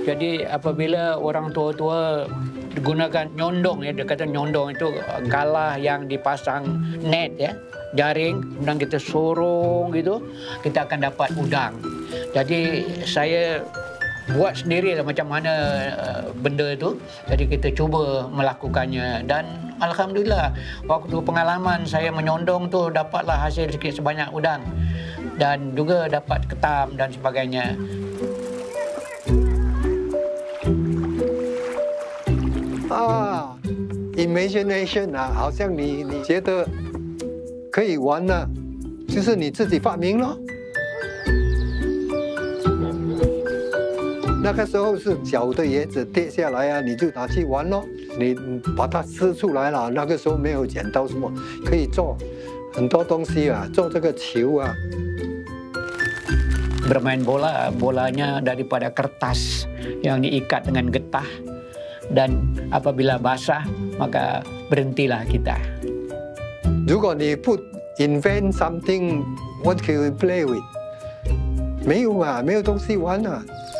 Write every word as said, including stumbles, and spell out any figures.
Jadi apabila orang tua-tua gunakan nyondong, ya, dia kata nyondong itu galah yang dipasang net, ya, jaring, kemudian kita sorong gitu, kita akan dapat udang. Jadi saya buat sendirilah macam mana uh, benda itu. Jadi kita cuba melakukannya dan alhamdulillah waktu pengalaman saya menyondong tu dapatlah hasil sikit sebanyak udang dan juga dapat ketam dan sebagainya. Ah, imagination 啊，好像你你觉得可以玩了，就是你自己发明咯。那个时候是小的椰子跌下来啊，你就拿去玩咯。你把它撕出来了，那个时候没有剪刀什么，可以做很多东西啊，做这个球啊。 Bermain bola, bolanya daripada kertas yang diikat dengan getah dan apabila basah maka berhentilah kita. 如果你不 invent something, what can you play with? 没有啊，没有东西玩啊。